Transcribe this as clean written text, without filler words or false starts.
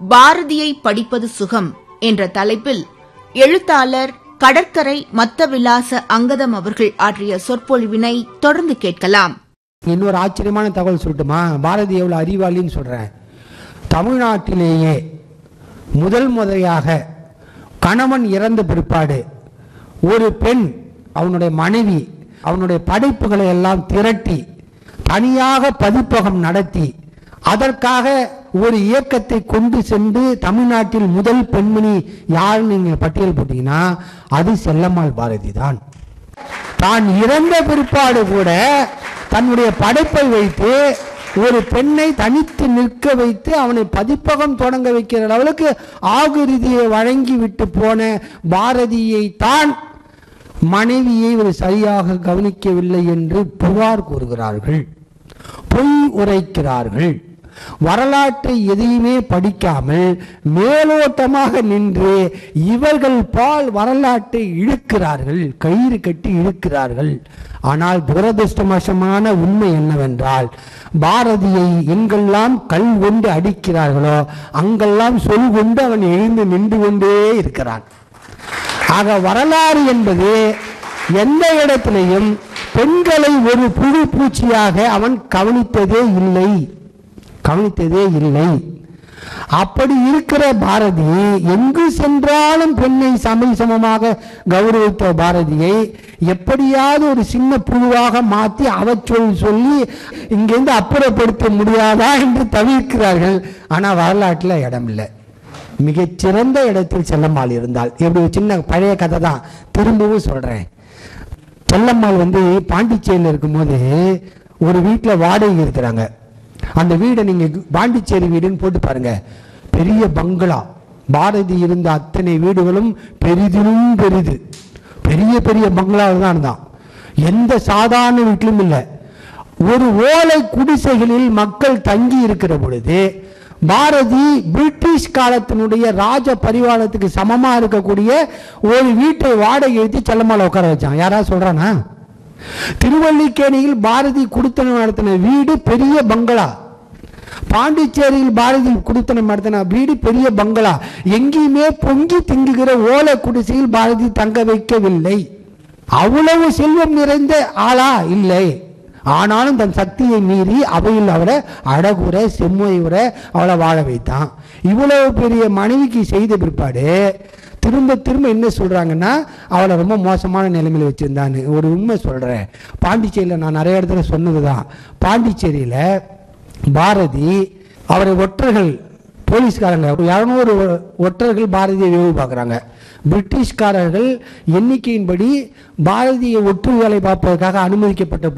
பாரதியை படிப்பது சுகம் என்ற தலைப்பில் எழுத்தாளர் கடற்கரை மத்தவிலாச அங்கதம் அவர்கள் ஆற்றிய சொற்பொழிவினை தொடர்ந்து கேட்கலாம். இன்னொரு ஆச்சரியமான தகவல் சொல்லட்டுமா? பாரதி எவ்வளவு அறிவாளின்னு சொல்றேன். தமிழ்நாட்டிலேயே முதல் முறையாக கணவன் இறந்த பிற்பாடு ஒரு பெண் அவனுடைய மனைவி அவனுடைய படைப்புகளை எல்லாம் திரட்டி தனியாக பதிப்பகம் நடத்தி அதற்காக ஒரு இயக்கத்தை கொண்டு சென்று தமிழ்நாட்டில் முதல் பெண்மணி யாருன்னு நீங்க பட்டியல் போட்டீங்கன்னா அது செல்லம்மாள் பாரதி தான். தான் இறந்த பிற்பாடு கூட தன்னுடைய படைப்பை வைத்து ஒரு பெண்ணை தனித்து நிற்க வைத்து அவனை பதிப்பகம் தொடங்க வைக்கிற அளவுக்கு ஆகுதியை வழங்கி விட்டு போன பாரதியை தான் மனைவியை ஒரு சரியாக கவனிக்கவில்லை என்று புகார் கூறுகிறார்கள், பொய் உரைக்கிறார்கள். வரலாற்றை எதையுமே படிக்காமல் மேலோட்டமாக நின்று இவர்கள் பால் வரலாற்றை இழுக்கிறார்கள், கயிறு கட்டி இழுக்கிறார்கள். ஆனால் துரதிருஷ்டவசமான உண்மை என்னவென்றால் பாரதியை எங்கெல்லாம் கல் கொண்டு அடிக்கிறார்களோ அங்கெல்லாம் சொல் கொண்டு அவன் எழுந்து நின்று கொண்டே இருக்கிறான். ஆக வரலாறு என்பது எந்த இடத்திலையும் பெண்களை ஒரு புழு பூச்சியாக அவன் கவனித்ததே இல்லை. அப்படி இருக்கிற பாரதி எங்கு சென்றாலும் பெண்ணை சமமாக கௌரவித்த பாரதியை எப்படியாவது ஒரு சின்ன புழுவாக மாற்றி அவச்சொல் சொல்லி இங்கிருந்து அப்புறப்படுத்த முடியாதா என்று தவிர்க்கிறார்கள். ஆனால் வரலாற்றில் இடம் இல்லை. மிகச்சிறந்த இடத்தில் செல்லம்மாள் இருந்தால். எப்படி சின்ன பழைய கதை தான், திரும்பவும் சொல்றேன். செல்லம்மாள் பாண்டிச்சேரியில் இருக்கும்போது ஒரு வீட்டில் வாடகை இருக்கிறாங்க. அந்த வீடை நீங்க பாண்டிச்சேரி வீடுன்னு போட்டு பாருங்க, பெரிய பங்களா. பாரதி இருந்த அத்தனை வீடுகளும் பெரிதிலும் பெரிது, பெரிய பெரிய பங்களாவில் தான் இருந்தான். எந்த சாதாரண வீட்டிலும் இல்லை. ஒரு ஓலை குடிசைகளில் மக்கள் தங்கி இருக்கிற பொழுது பாரதி பிரிட்டிஷ் காலத்தினுடைய ராஜ பரிவாரத்துக்கு சமமா இருக்கக்கூடிய ஒரு வீட்டை வாடகை எடுத்து செல்லம்மாள் உட்கார வச்சான். யாராவது சொல்றானா? திருவல்லிக்கேணியில் பாரதி குடித்தனம் நடத்தின வீடு பெரிய பங்களா, பாண்டிச்சேரியில் பாரதி குடித்தனம் நடத்தின வீடு பெரிய பங்களா. எங்கேயுமே பொங்கி திங்குகிற ஓலை குடிசையில் பாரதி தங்க வைக்கவில்லை. அவ்வளவு செல்வம் நிறைந்த ஆளா? இல்லை. ஆனாலும் தன் சக்தியை மீறி அவையில் அவரை அடகுற செம்முறை அவளை வாழ வைத்தான். இவ்வளவு பெரிய மனைவிக்கு செய்த பிற்பாடு திரும்ப என்ன சொல்றாங்கன்னா அவளை ரொம்ப மோசமான நிலைமையில் வச்சிருந்தான்னு. ஒரு உண்மை சொல்றேன், பாண்டிச்சேரியில் நான் நிறைய இடத்துல சொன்னதுதான். பாண்டிச்சேரியில பாரதி அவரை ஒற்றர்கள் போலீஸ்காரங்க 200 ஒற்றர்கள் பாரதியை வேவு பார்க்குறாங்க. பிரிட்டிஷ்காரர்கள் எண்ணிக்கையின்படி பாரதியை ஒற்று வேலை பார்ப்பதற்காக அனுமதிக்கப்பட்ட